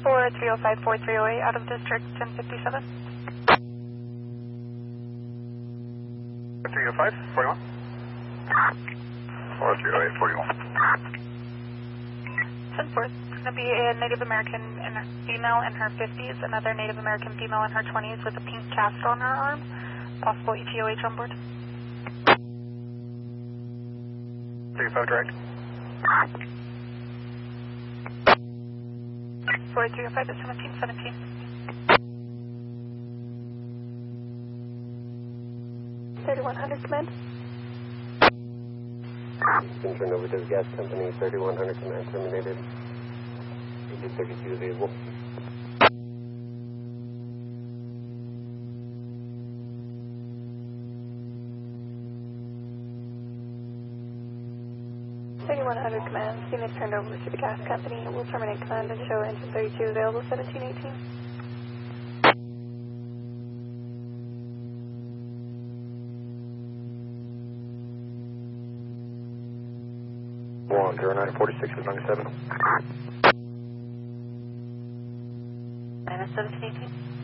For 305-4308 out of district 1057. 305, 41. 4308, 41. 10-4. It's going to be a Native American female in her 50s, another Native American female in her 20s with a pink cast on her arm. Possible ETOH on board. 35 direct. For 305 at 1717. 3100 command. Been turned over to the gas company, 3100 command terminated. 32 available. Command, unit turned over to the gas company. It will terminate command and show engine 32 available 1718. 0946 is 97. Minus 1718.